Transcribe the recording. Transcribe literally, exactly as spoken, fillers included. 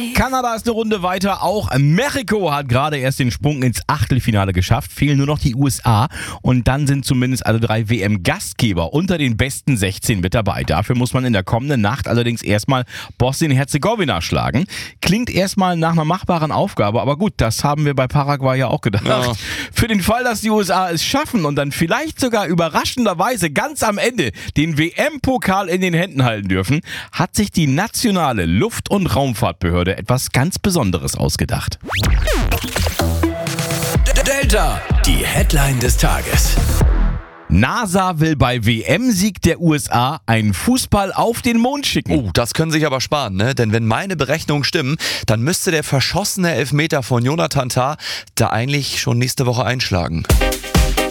Kanada ist eine Runde weiter. Auch Mexiko hat gerade erst den Sprung ins Achtelfinale geschafft. Fehlen nur noch die U S A. Und dann sind zumindest alle drei W M-Gastgeber unter den besten sechzehn mit dabei. Dafür muss man in der kommenden Nacht allerdings erstmal Bosnien-Herzegowina schlagen. Klingt erstmal nach einer machbaren Aufgabe. Aber gut, das haben wir bei Paraguay ja auch gedacht. Ja. Für den Fall, dass die U S A es schaffen und dann vielleicht sogar überraschenderweise ganz am Ende den W M-Pokal in den Händen halten dürfen, hat sich die nationale Luft- und Raumfahrtbehörde etwas ganz Besonderes ausgedacht. Delta, die Headline des Tages. NASA will bei W M-Sieg der U S A einen Fußball auf den Mond schicken. Oh, das können sich aber sparen, ne? Denn wenn meine Berechnungen stimmen, dann müsste der verschossene Elfmeter von Jonathan Tah da eigentlich schon nächste Woche einschlagen.